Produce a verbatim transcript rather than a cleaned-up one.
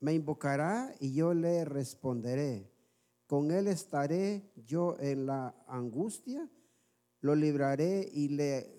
Me invocará y yo le responderé. Con él estaré yo en la angustia. Lo libraré y le